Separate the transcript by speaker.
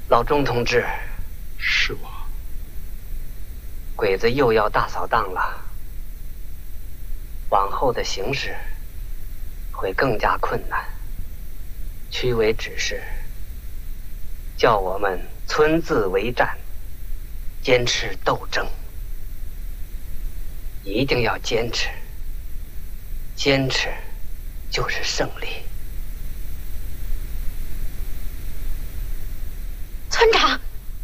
Speaker 1: 老钟同志，
Speaker 2: 是我。
Speaker 1: 鬼子又要大扫荡了，往后的形势会更加困难。区委指示，叫我们村自为战，坚持斗争，一定要坚持，坚持就是胜利。
Speaker 3: 村长。